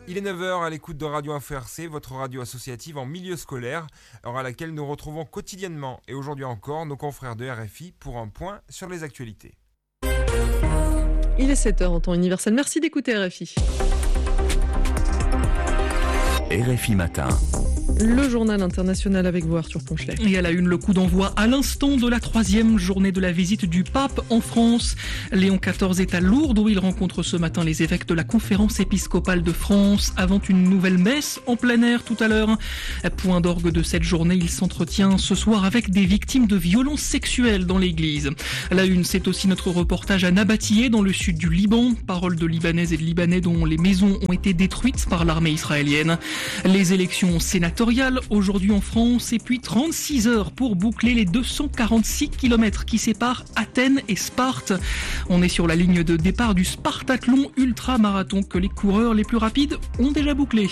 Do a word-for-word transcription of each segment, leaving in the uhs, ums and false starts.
Il est neuf heures à l'écoute de Radio Info R C, votre radio associative en milieu scolaire, heure à laquelle nous retrouvons quotidiennement et aujourd'hui encore nos confrères de R F I pour un point sur les actualités. Il est sept heures en temps universel. Merci d'écouter R F I. R F I Matin. Le journal international avec vous, Arthur Ponchelet. Et à la une, le coup d'envoi à l'instant de la troisième journée de la visite du pape en France. Léon quatorze est à Lourdes où il rencontre ce matin les évêques de la conférence épiscopale de France avant une nouvelle messe en plein air tout à l'heure. Point d'orgue de cette journée, il s'entretient ce soir avec des victimes de violences sexuelles dans l'église. À la une, c'est aussi notre reportage à Nabatiyeh dans le sud du Liban. Paroles de Libanaises et de Libanais dont les maisons ont été détruites par l'armée israélienne. Les élections sénatoriales aujourd'hui en France et puis trente-six heures pour boucler les deux cent quarante-six kilomètres qui séparent Athènes et Sparte. On est sur la ligne de départ du Spartathlon ultra-marathon que les coureurs les plus rapides ont déjà bouclé.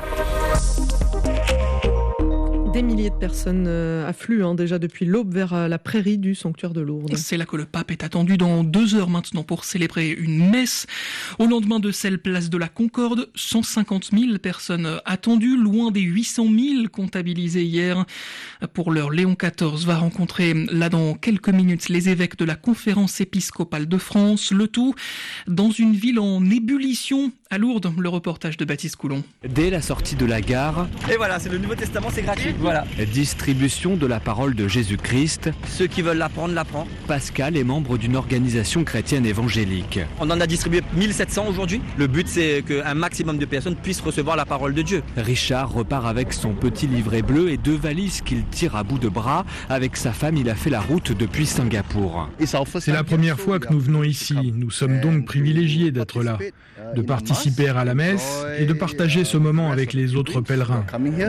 Des milliers de personnes affluent hein, déjà depuis l'aube vers la prairie du sanctuaire de Lourdes. C'est là que le pape est attendu dans deux heures maintenant pour célébrer une messe. Au lendemain de celle place de la Concorde, cent cinquante mille personnes attendues, loin des huit cent mille comptabilisées hier. Pour l'heure, Léon quatorze va rencontrer là dans quelques minutes les évêques de la conférence épiscopale de France. Le tout dans une ville en ébullition à Lourdes. Le reportage de Baptiste Coulon. Dès la sortie de la gare, et voilà, c'est le Nouveau Testament, c'est gratuit. Voilà. Distribution de la parole de Jésus-Christ. Ceux qui veulent l'apprendre, l'apprend. Pascal est membre d'une organisation chrétienne évangélique. On en a distribué mille sept cents aujourd'hui. Le but, c'est qu'un maximum de personnes puissent recevoir la parole de Dieu. Richard repart avec son petit livret bleu et deux valises qu'il tire à bout de bras. Avec sa femme, il a fait la route depuis Singapour. C'est la première fois que nous venons ici. Nous sommes donc privilégiés d'être là, de participer à la messe et de partager ce moment avec les autres pèlerins.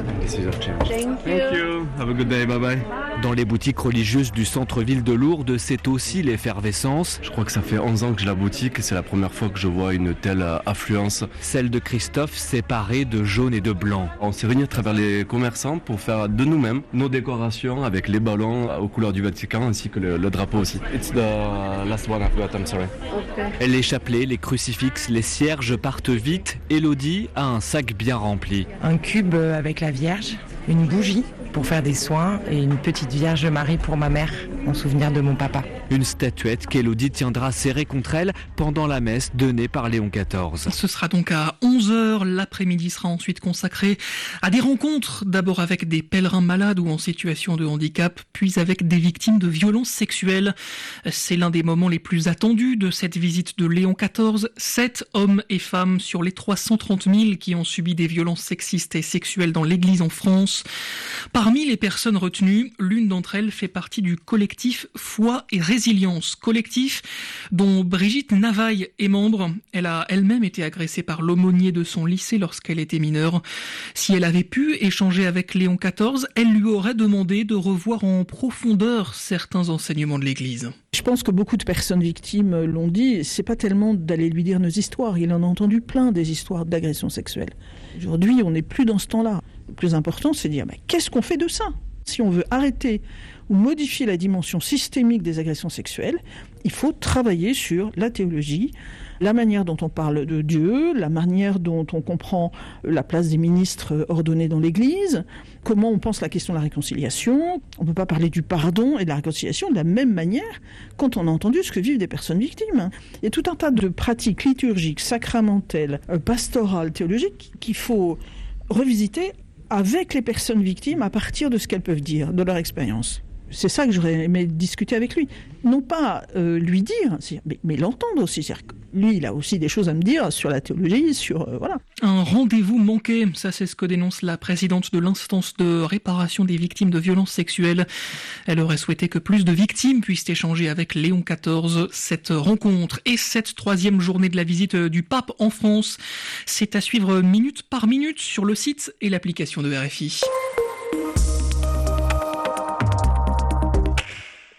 Thank you. Have a good day. Bye bye. Dans les boutiques religieuses du centre-ville de Lourdes, c'est aussi l'effervescence. Je crois que ça fait onze ans que j'ai la boutique et c'est la première fois que je vois une telle affluence. Celle de Christophe séparée de jaune et de blanc. On s'est réunis à travers les commerçants pour faire de nous-mêmes nos décorations avec les ballons aux couleurs du Vatican ainsi que le, le drapeau aussi. It's the last one I've got, I'm sorry. Okay. Les chapelets, les crucifixes, les cierges partent vite. Élodie a un sac bien rempli. Un cube avec la Vierge, une bougie pour faire des soins et une petite Vierge Marie pour ma mère, en souvenir de mon papa. Une statuette qu'Élodie tiendra serrée contre elle pendant la messe donnée par Léon quatorze. Ce sera donc à onze heures. L'après-midi sera ensuite consacré à des rencontres, d'abord avec des pèlerins malades ou en situation de handicap, puis avec des victimes de violences sexuelles. C'est l'un des moments les plus attendus de cette visite de Léon quatorze. Sept hommes et femmes sur les trois cent trente mille qui ont subi des violences sexistes et sexuelles dans l'Église en France. Parmi les personnes retenues, l'une d'entre elles fait partie du collectif Foi et Résilience, collectif dont Brigitte Navaille est membre. Elle a elle-même été agressée par l'aumônier de son lycée lorsqu'elle était mineure. Si elle avait pu échanger avec Léon quatorze, elle lui aurait demandé de revoir en profondeur certains enseignements de l'Église. Je pense que beaucoup de personnes victimes l'ont dit, c'est pas tellement d'aller lui dire nos histoires, il en a entendu plein des histoires d'agressions sexuelles. Aujourd'hui, on n'est plus dans ce temps-là. Le plus important, c'est de dire, mais qu'est-ce qu'on fait de ça ? Si on veut arrêter ou modifier la dimension systémique des agressions sexuelles, il faut travailler sur la théologie, la manière dont on parle de Dieu, la manière dont on comprend la place des ministres ordonnés dans l'Église, comment on pense la question de la réconciliation. On ne peut pas parler du pardon et de la réconciliation de la même manière quand on a entendu ce que vivent des personnes victimes. Il y a tout un tas de pratiques liturgiques, sacramentelles, pastorales, théologiques qu'il faut revisiter avec les personnes victimes à partir de ce qu'elles peuvent dire, de leur expérience. C'est ça que j'aurais aimé discuter avec lui. Non pas euh, lui dire, mais, mais l'entendre aussi. C'est-à-dire que lui, il a aussi des choses à me dire sur la théologie, sur... Euh, voilà. Un rendez-vous manqué, ça c'est ce que dénonce la présidente de l'instance de réparation des victimes de violences sexuelles. Elle aurait souhaité que plus de victimes puissent échanger avec Léon quatorze. Cette rencontre et cette troisième journée de la visite du pape en France, c'est à suivre minute par minute sur le site et l'application de R F I.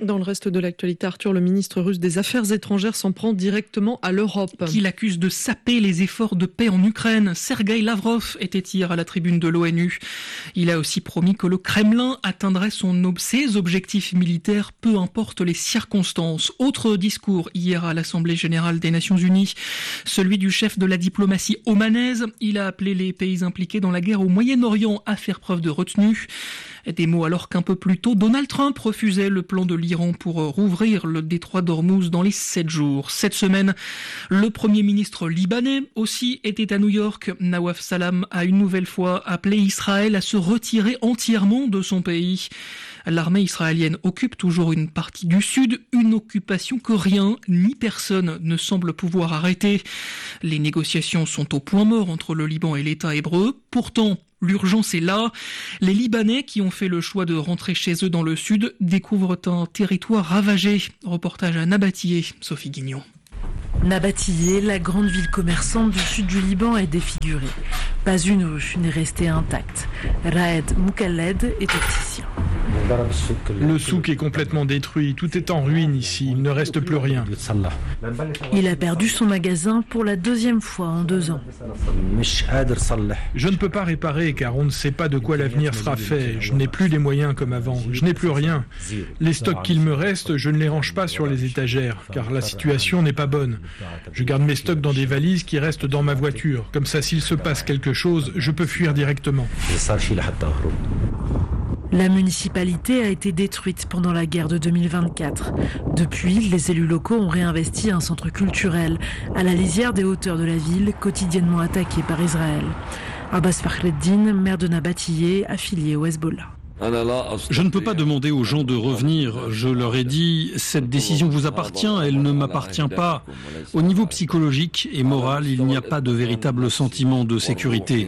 Dans le reste de l'actualité, Arthur, le ministre russe des Affaires étrangères s'en prend directement à l'Europe. Qui l'accuse de saper les efforts de paix en Ukraine. Sergueï Lavrov était hier à la tribune de l'ONU. Il a aussi promis que le Kremlin atteindrait son ob- ses objectifs militaires, peu importe les circonstances. Autre discours hier à l'Assemblée générale des Nations Unies, celui du chef de la diplomatie omanaise. Il a appelé les pays impliqués dans la guerre au Moyen-Orient à faire preuve de retenue. Des mots alors qu'un peu plus tôt, Donald Trump refusait le plan de l'Iran pour rouvrir le détroit d'Ormuz dans les sept jours. Cette semaine, le premier ministre libanais aussi était à New York. Nawaf Salam a une nouvelle fois appelé Israël à se retirer entièrement de son pays. L'armée israélienne occupe toujours une partie du sud, une occupation que rien ni personne ne semble pouvoir arrêter. Les négociations sont au point mort entre le Liban et l'État hébreu. Pourtant, l'urgence est là. Les Libanais qui ont fait le choix de rentrer chez eux dans le sud découvrent un territoire ravagé. Reportage à Nabatillé, Sophie Guignon. Nabatillé, la grande ville commerçante du sud du Liban, est défigurée. Pas une rue n'est restée intacte. Raed Moukalled est opticien. Le souk est complètement détruit, tout est en ruine ici, il ne reste plus rien. Il a perdu son magasin pour la deuxième fois en deux ans. Je ne peux pas réparer car on ne sait pas de quoi l'avenir sera fait. Je n'ai plus les moyens comme avant, je n'ai plus rien. Les stocks qu'il me reste, je ne les range pas sur les étagères car la situation n'est pas bonne. Je garde mes stocks dans des valises qui restent dans ma voiture. Comme ça, s'il se passe quelque chose, je peux fuir directement. La municipalité a été détruite pendant la guerre de deux mille vingt-quatre. Depuis, les élus locaux ont réinvesti un centre culturel à la lisière des hauteurs de la ville, quotidiennement attaquée par Israël. Abbas Fakhreddin, maire de Nabatillé, affilié au Hezbollah. Je ne peux pas demander aux gens de revenir. Je leur ai dit, cette décision vous appartient, elle ne m'appartient pas. Au niveau psychologique et moral, il n'y a pas de véritable sentiment de sécurité.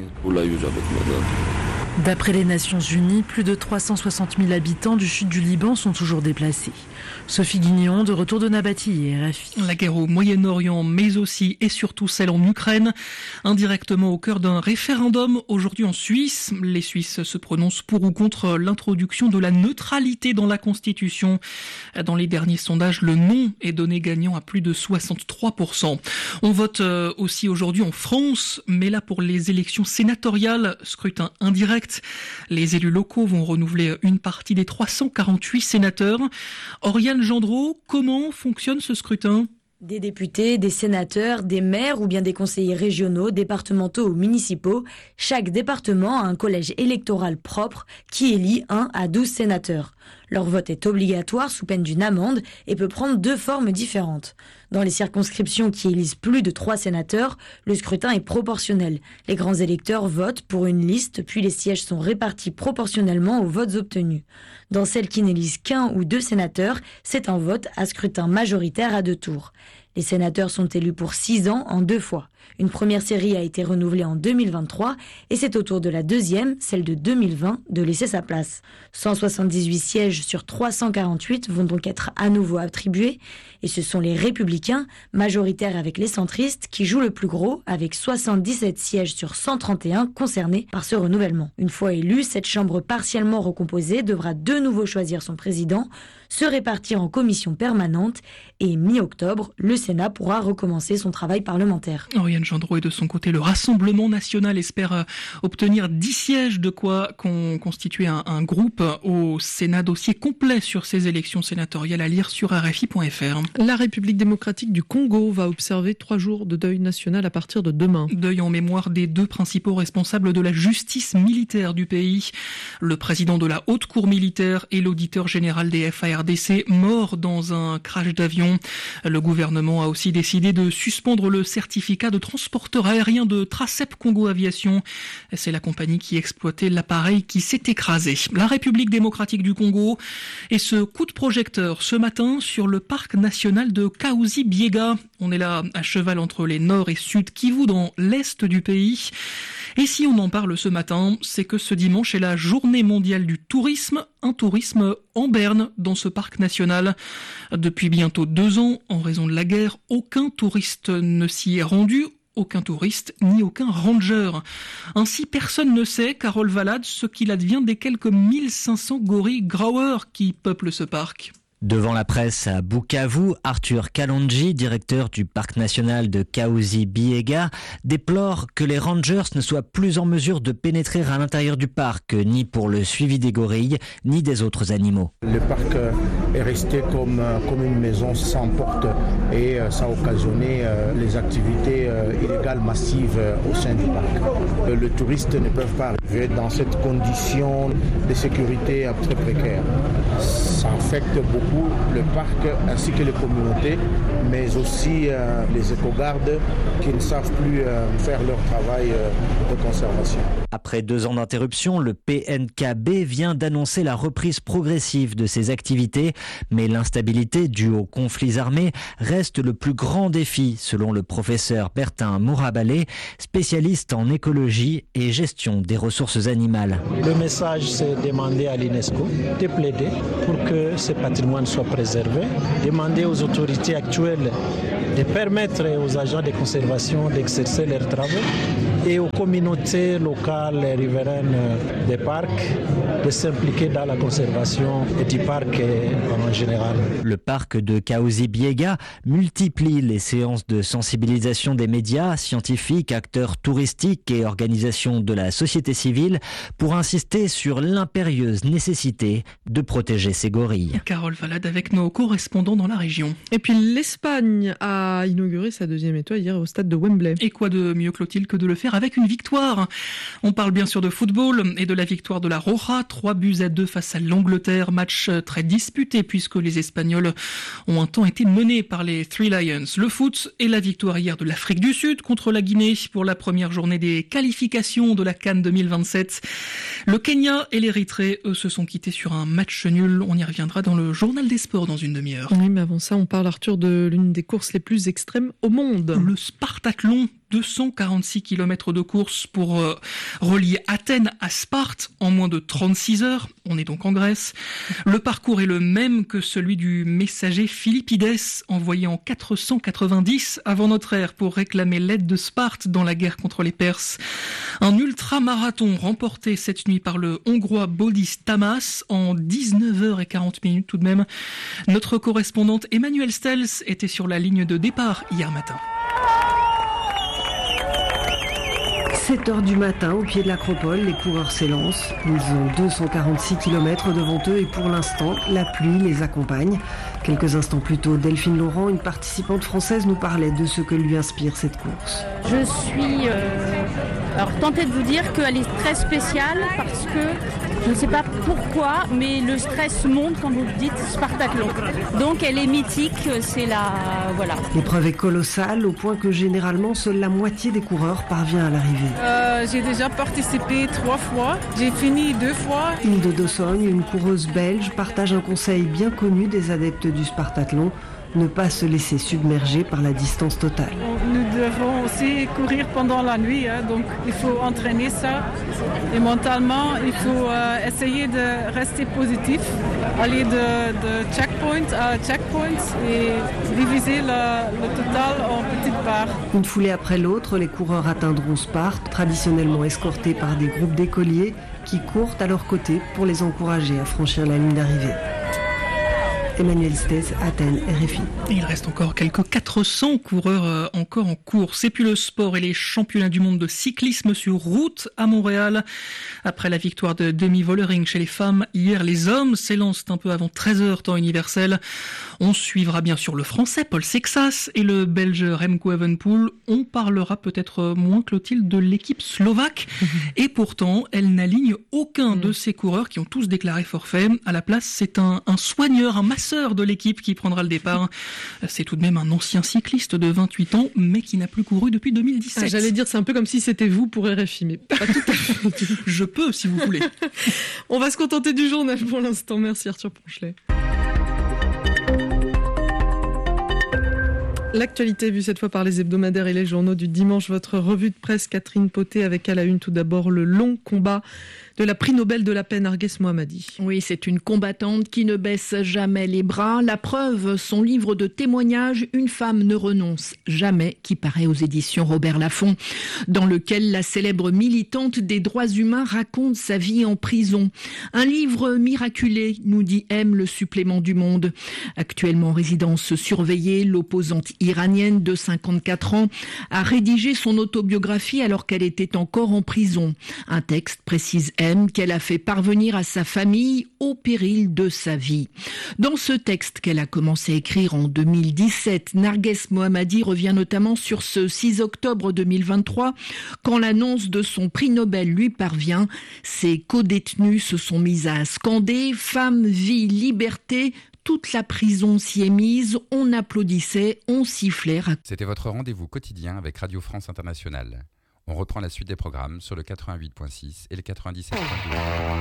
D'après les Nations Unies, plus de trois cent soixante mille habitants du sud du Liban sont toujours déplacés. Sophie Guignon, de retour de Nabatillé, R F I. La guerre au Moyen-Orient, mais aussi et surtout celle en Ukraine, indirectement au cœur d'un référendum aujourd'hui en Suisse. Les Suisses se prononcent pour ou contre l'introduction de la neutralité dans la Constitution. Dans les derniers sondages, le non est donné gagnant à plus de soixante-trois pour cent. On vote aussi aujourd'hui en France, mais là pour les élections sénatoriales, scrutin indirect. Les élus locaux vont renouveler une partie des trois cent quarante-huit sénateurs. Oriane Gendreau, comment fonctionne ce scrutin ? Des députés, des sénateurs, des maires ou bien des conseillers régionaux, départementaux ou municipaux. Chaque département a un collège électoral propre qui élit un à douze sénateurs. Leur vote est obligatoire sous peine d'une amende et peut prendre deux formes différentes. Dans les circonscriptions qui élisent plus de trois sénateurs, le scrutin est proportionnel. Les grands électeurs votent pour une liste, puis les sièges sont répartis proportionnellement aux votes obtenus. Dans celles qui n'élisent qu'un ou deux sénateurs, c'est un vote à scrutin majoritaire à deux tours. Les sénateurs sont élus pour six ans en deux fois. Une première série a été renouvelée en deux mille vingt-trois et c'est au tour de la deuxième, celle de deux mille vingt, de laisser sa place. cent soixante-dix-huit sièges sur trois cent quarante-huit vont donc être à nouveau attribués et ce sont les Républicains, majoritaires avec les centristes, qui jouent le plus gros avec soixante-dix-sept sièges sur cent trente et un concernés par ce renouvellement. Une fois élue, cette chambre partiellement recomposée devra de nouveau choisir son président, se répartir en commission permanente et mi-octobre, le Sénat pourra recommencer son travail parlementaire. Oriane Gendreau, et de son côté, le Rassemblement national espère obtenir dix sièges, de quoi con- constituer un, un groupe au Sénat. Dossier complet sur ces élections sénatoriales à lire sur R F I point F R. La République démocratique du Congo va observer trois jours de deuil national à partir de demain. Deuil en mémoire des deux principaux responsables de la justice militaire du pays. Le président de la haute cour militaire et l'auditeur général des F A R D C, morts dans un crash d'avion. Le gouvernement a aussi décidé de suspendre le certificat de transporteur aérien de Tracep Congo Aviation. C'est la compagnie qui exploitait l'appareil qui s'est écrasé. La République démocratique du Congo et ce coup de projecteur ce matin sur le parc national de Kahuzi-Biega. On est là à cheval entre les nord et sud Kivu dans l'est du pays. Et si on en parle ce matin, c'est que ce dimanche est la journée mondiale du tourisme, un tourisme en berne dans ce parc national. Depuis bientôt deux ans, en raison de la guerre, aucun touriste ne s'y est rendu, aucun touriste ni aucun ranger. Ainsi, personne ne sait, Carole Valade, ce qu'il advient des quelques mille cinq cents gorilles grauers qui peuplent ce parc. Devant la presse à Bukavu, Arthur Kalonji, directeur du parc national de Kahuzi-Biega, déplore que les rangers ne soient plus en mesure de pénétrer à l'intérieur du parc, ni pour le suivi des gorilles, ni des autres animaux. Le parc est resté comme, comme une maison sans porte et ça a occasionné les activités illégales massives au sein du parc. Les touristes ne peuvent pas arriver dans cette condition de sécurité très précaire. Ça affecte beaucoup le parc ainsi que les communautés, mais aussi euh, les éco-gardes qui ne savent plus euh, faire leur travail euh, de conservation. Après deux ans d'interruption, le P N K B vient d'annoncer la reprise progressive de ses activités, mais l'instabilité due aux conflits armés reste le plus grand défi, selon le professeur Bertin Mourabalé, spécialiste en écologie et gestion des ressources animales. Le message, c'est demander à l'UNESCO de plaider pour que ce patrimoine soit préservé, demander aux autorités actuelles de permettre aux agents de conservation d'exercer leurs travaux et aux communautés locales et riveraines des parcs de s'impliquer dans la conservation du parc en général. Le parc de Kahuzi-Biega multiplie les séances de sensibilisation des médias, scientifiques, acteurs touristiques et organisations de la société civile pour insister sur l'impérieuse nécessité de protéger ces gorilles. Carole Valade avec nos correspondants dans la région. Et puis l'Espagne a inauguré sa deuxième étoile hier au stade de Wembley. Et quoi de mieux, Clotilde, que de le faire avec une victoire. On parle bien sûr de football et de la victoire de la Roja, trois buts à deux face à l'Angleterre, match très disputé puisque les Espagnols ont un temps été menés par les Three Lions. Le foot et la victoire hier de l'Afrique du Sud contre la Guinée pour la première journée des qualifications de la CAN deux mille vingt-sept. Le Kenya et l'Érythrée, eux, se sont quittés sur un match nul. On y reviendra dans le journal des sports dans une demi-heure. Oui, mais avant ça, on parle, Arthur, de l'une des courses les plus extrêmes au monde. Le Spartathlon. deux cent quarante-six kilomètres de course pour euh, relier Athènes à Sparte en moins de trente-six heures. On est donc en Grèce. Le parcours est le même que celui du messager Philippides, envoyé en quatre cent quatre-vingt-dix avant notre ère pour réclamer l'aide de Sparte dans la guerre contre les Perses. Un ultramarathon remporté cette nuit par le Hongrois Boldis Tamas en dix-neuf heures quarante minutes tout de même. Notre correspondante Emmanuelle Stels était sur la ligne de départ hier matin. sept heures du matin, au pied de l'Acropole, les coureurs s'élancent. Ils ont deux cent quarante-six kilomètres devant eux et pour l'instant, la pluie les accompagne. Quelques instants plus tôt, Delphine Laurent, une participante française, nous parlait de ce que lui inspire cette course. Je suis euh, alors, tentée de vous dire qu'elle est très spéciale parce que je ne sais pas pourquoi, mais le stress monte quand vous dites Spartathlon. Donc elle est mythique, c'est la... voilà. L'épreuve est colossale, au point que généralement, seule la moitié des coureurs parvient à l'arrivée. Euh, j'ai déjà participé trois fois, j'ai fini deux fois. Hilde Dossogne, une coureuse belge, partage un conseil bien connu des adeptes du Spartathlon, ne pas se laisser submerger par la distance totale. Nous devons aussi courir pendant la nuit, hein, donc il faut entraîner ça. Et mentalement, il faut euh, essayer de rester positif, aller de, de checkpoint à checkpoint et diviser le, le total en petites parts. Une foulée après l'autre, les coureurs atteindront Sparte, traditionnellement escortés par des groupes d'écoliers qui courent à leur côté pour les encourager à franchir la ligne d'arrivée. Emmanuelle Stels, Athènes, R F I. Et il reste encore quelques quatre cents coureurs euh, encore en course. Et puis le sport et les championnats du monde de cyclisme sur route à Montréal. Après la victoire de Demi Vollering chez les femmes, hier les hommes s'élancent un peu avant treize heures temps universel. On suivra bien sûr le français Paul Sexas et le belge Remco Evenepoel. On parlera peut-être moins, Clotilde, de l'équipe slovaque. Mmh. Et pourtant, elle n'aligne aucun mmh. de ces coureurs qui ont tous déclaré forfait. À la place, c'est un, un soigneur, un masseur de l'équipe qui prendra le départ. C'est tout de même un ancien cycliste de vingt-huit ans, mais qui n'a plus couru depuis deux mille dix-sept. Ah, j'allais dire, c'est un peu comme si c'était vous pour R F I, mais pas tout à fait. Je peux, si vous voulez. On va se contenter du journal pour l'instant. Merci Arthur Ponchelet. L'actualité vue cette fois par les hebdomadaires et les journaux du dimanche. Votre revue de presse, Catherine Poté, avec à la une tout d'abord le long combat de la prix Nobel de la paix, Narges Mohammadi. Oui, c'est une combattante qui ne baisse jamais les bras. La preuve, son livre de témoignages, Une femme ne renonce jamais, qui paraît aux éditions Robert Laffont, dans lequel la célèbre militante des droits humains raconte sa vie en prison. Un livre miraculé, nous dit M, le supplément du Monde. Actuellement en résidence surveillée, l'opposante iranienne de cinquante-quatre ans a rédigé son autobiographie alors qu'elle était encore en prison. Un texte, précise M, qu'elle a fait parvenir à sa famille au péril de sa vie. Dans ce texte qu'elle a commencé à écrire en deux mille dix-sept, Narges Mohammadi revient notamment sur ce six octobre deux mille vingt-trois, quand l'annonce de son prix Nobel lui parvient. Ses codétenus se sont mis à scander « Femme, vie, liberté ». Toute la prison s'y est mise, on applaudissait, on sifflait. C'était votre rendez-vous quotidien avec Radio France Internationale. On reprend la suite des programmes sur le quatre-vingt-huit virgule six et le quatre-vingt-dix-sept virgule deux.